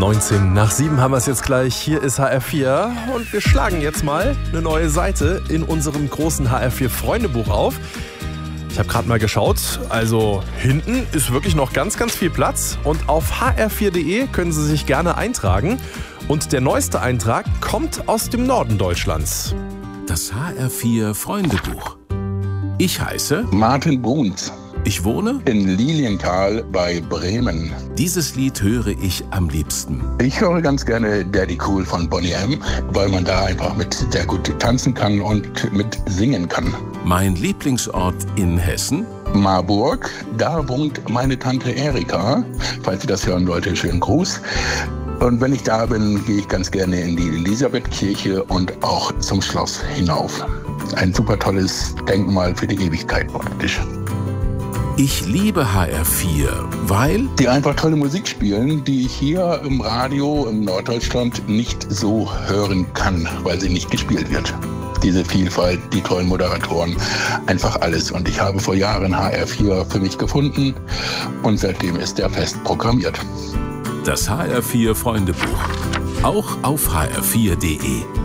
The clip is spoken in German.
19 nach 7 haben wir es jetzt gleich. Hier ist HR4 und wir schlagen jetzt mal eine neue Seite in unserem großen HR4 Freundebuch auf. Ich habe gerade mal geschaut, also hinten ist wirklich noch ganz, ganz viel Platz und auf hr4.de können Sie sich gerne eintragen. Und der neueste Eintrag kommt aus dem Norden Deutschlands. Das HR4 Freundebuch. Ich heiße Martin Bruns. Ich wohne in Lilienthal bei Bremen. Dieses Lied höre ich am liebsten. Ich höre ganz gerne Daddy Cool von Boney M., weil man da einfach mit sehr gut tanzen kann und mit singen kann. Mein Lieblingsort in Hessen? Marburg, da wohnt meine Tante Erika. Falls Sie das hören sollte, schönen Gruß. Und wenn ich da bin, gehe ich ganz gerne in die Elisabethkirche und auch zum Schloss hinauf. Ein super tolles Denkmal für die Ewigkeit praktisch. Ich liebe HR4, weil die einfach tolle Musik spielen, die ich hier im Radio in Norddeutschland nicht so hören kann, weil sie nicht gespielt wird. Diese Vielfalt, die tollen Moderatoren, einfach alles. Und ich habe vor Jahren HR4 für mich gefunden und seitdem ist er fest programmiert. Das HR4 Freundebuch, auch auf hr4.de.